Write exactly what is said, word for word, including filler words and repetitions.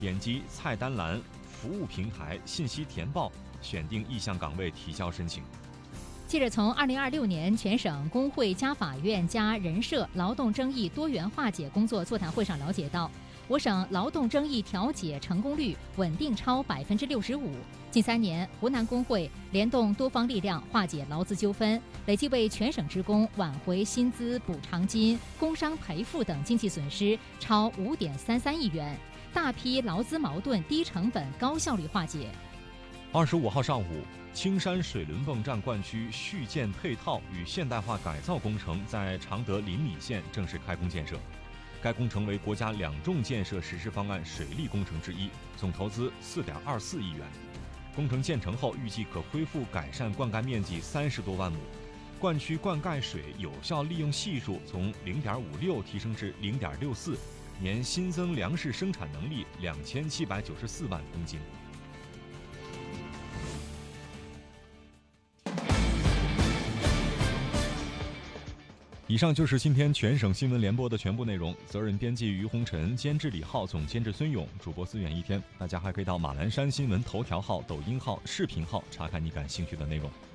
点击菜单栏服务平台信息填报，选定意向岗位提交申请。 记者从二零二六年全省工会加法院加人社劳动争议多元化解工作座谈会上了解到，我省劳动争议调解成功率稳定超百分之六十五。近三年，湖南工会联动多方力量化解劳资纠纷，累计为全省职工挽回薪资补偿金、工伤赔付等经济损失超五点三三亿元，大批劳资矛盾低成本高效率化解。 二十五号上午，青山水轮泵站灌区续建配套与现代化改造工程在常德临澧县正式开工建设。该工程为国家两重建设实施方案水利工程之一，总投资四点二四亿元。工程建成后，预计可恢复改善灌溉面积三十多万亩，灌区灌溉水有效利用系数从零点五六提升至零点六四，年新增粮食生产能力两千七百九十四万公斤。以上就是今天全省新闻联播的全部内容，责任编辑于红尘，监制李浩，总监制孙勇，主播思远一天。大家还可以到马栏山新闻头条号、抖音号、视频号查看你感兴趣的内容。